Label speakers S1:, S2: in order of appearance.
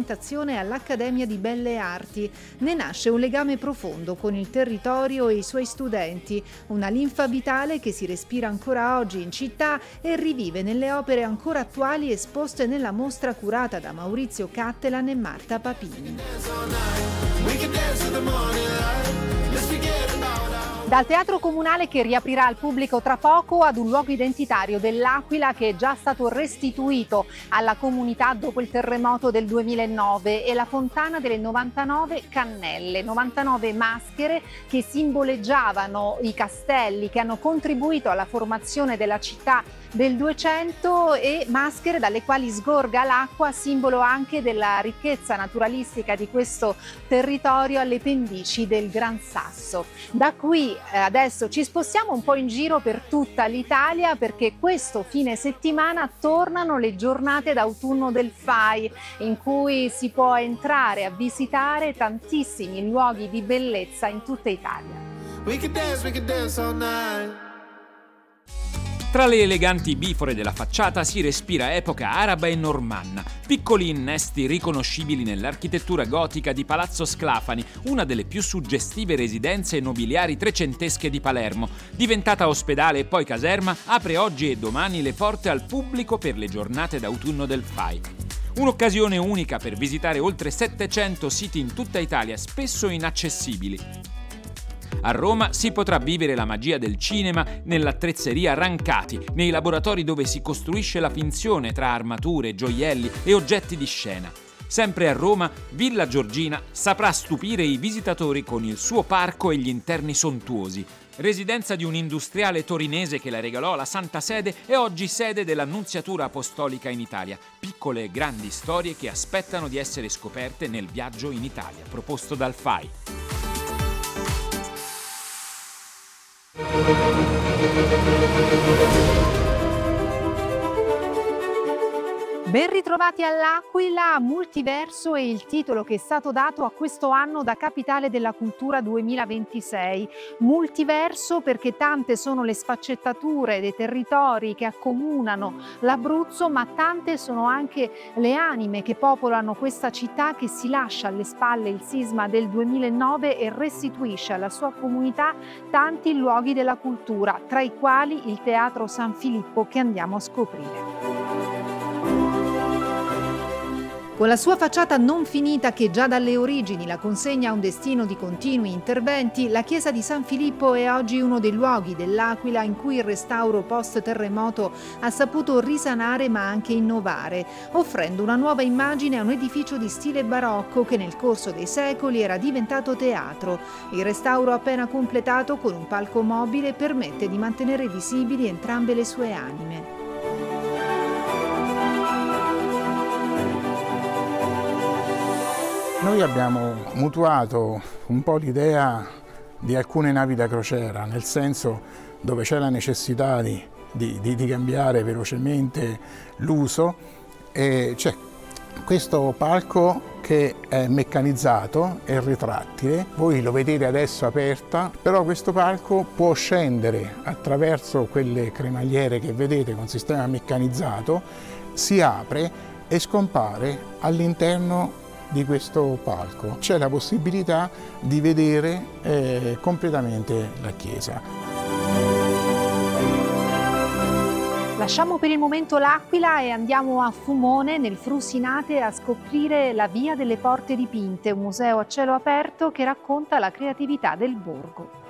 S1: presentazione all'Accademia di Belle Arti. Ne nasce un legame profondo con il territorio e i suoi studenti, una linfa vitale che si respira ancora oggi in città e rivive nelle opere ancora attuali esposte nella mostra curata da Maurizio Cattelan e Marta Papini.
S2: Dal Teatro Comunale, che riaprirà al pubblico tra poco, ad un luogo identitario dell'Aquila che è già stato restituito alla comunità dopo il terremoto del 2009, e la fontana delle 99 cannelle, 99 maschere che simboleggiavano i castelli che hanno contribuito alla formazione della città del 200, e maschere dalle quali sgorga l'acqua, simbolo anche della ricchezza naturalistica di questo territorio alle pendici del Gran Sasso. Da qui adesso ci spostiamo un po' in giro per tutta l'Italia, perché questo fine settimana tornano le giornate d'autunno del FAI, in cui si può entrare a visitare tantissimi luoghi di bellezza in tutta Italia.
S3: We could dance all night.
S4: Tra le eleganti bifore della facciata si respira epoca araba e normanna, piccoli innesti riconoscibili nell'architettura gotica di Palazzo Sclafani, una delle più suggestive residenze nobiliari trecentesche di Palermo. Diventata ospedale e poi caserma, apre oggi e domani le porte al pubblico per le giornate d'autunno del FAI. Un'occasione unica per visitare oltre 700 siti in tutta Italia, spesso inaccessibili. A Roma si potrà vivere la magia del cinema nell'attrezzeria Rancati, nei laboratori dove si costruisce la finzione tra armature, gioielli e oggetti di scena. Sempre a Roma, Villa Giorgina saprà stupire i visitatori con il suo parco e gli interni sontuosi. Residenza di un industriale torinese che la regalò alla Santa Sede e oggi sede dell'Annunziatura Apostolica in Italia. Piccole e grandi storie che aspettano di essere scoperte nel viaggio in Italia, proposto dal FAI.
S2: Ben ritrovati all'Aquila. Multiverso è il titolo che è stato dato a questo anno da Capitale della Cultura 2026. Multiverso perché tante sono le sfaccettature dei territori che accomunano l'Abruzzo, ma tante sono anche le anime che popolano questa città, che si lascia alle spalle il sisma del 2009 e restituisce alla sua comunità tanti luoghi della cultura, tra i quali il Teatro San Filippo, che andiamo a scoprire.
S1: Con la sua facciata non finita, che già dalle origini la consegna a un destino di continui interventi, la chiesa di San Filippo è oggi uno dei luoghi dell'Aquila in cui il restauro post-terremoto ha saputo risanare ma anche innovare, offrendo una nuova immagine a un edificio di stile barocco che nel corso dei secoli era diventato teatro. Il restauro appena completato, con un palco mobile, permette di mantenere visibili entrambe le sue anime.
S5: Noi abbiamo mutuato un po' l'idea di alcune navi da crociera, nel senso dove c'è la necessità di cambiare velocemente l'uso, e c'è questo palco che è meccanizzato e retrattile. Voi lo vedete adesso aperta, però questo palco può scendere attraverso quelle cremagliere che vedete con sistema meccanizzato, si apre e scompare all'interno di questo palco. C'è la possibilità di vedere completamente la chiesa.
S2: Lasciamo per il momento l'Aquila e andiamo a Fumone, nel Frusinate, a scoprire la Via delle Porte Dipinte, un museo a cielo aperto che racconta la creatività del borgo.